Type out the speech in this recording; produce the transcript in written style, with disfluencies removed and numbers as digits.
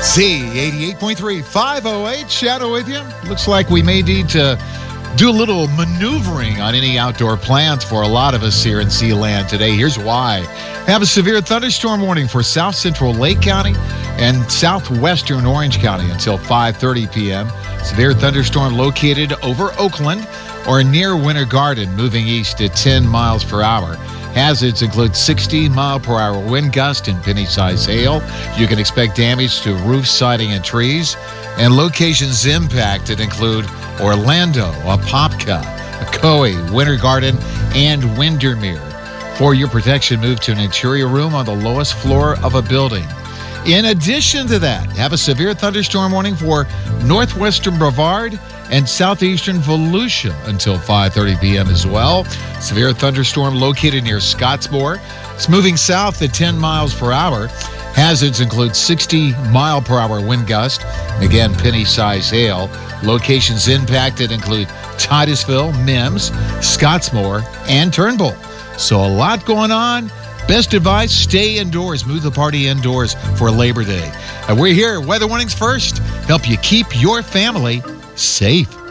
Z88.3, 508, Shadow with you. Looks like we may need to do a little maneuvering on any outdoor plans for a lot of us here in Sealand today. Here's why. Have a severe thunderstorm warning for south central Lake County and southwestern Orange County until 5:30 p.m. Severe thunderstorm located over Oakland or near Winter Garden, moving east at 10 miles per hour. Hazards include 60-mile-per-hour wind gust and penny-sized hail. You can expect damage to roof siding and trees. And locations impacted include Orlando, Apopka, Ocoee, Winter Garden, and Windermere. For your protection, move to an interior room on the lowest floor of a building. In addition to that, have a severe thunderstorm warning for northwestern Brevard and southeastern Volusia until 5:30 p.m. as well. Severe thunderstorm located near Scottsboro. It's moving south at 10 miles per hour. Hazards include 60-mile-per-hour wind gust. Again, penny-sized hail. Locations impacted include Titusville, Mims, Scottsboro, and Turnbull. So a lot going on. Best advice, stay indoors. Move the party indoors for Labor Day. And we're here, Weather Warnings First, help you keep your family safe.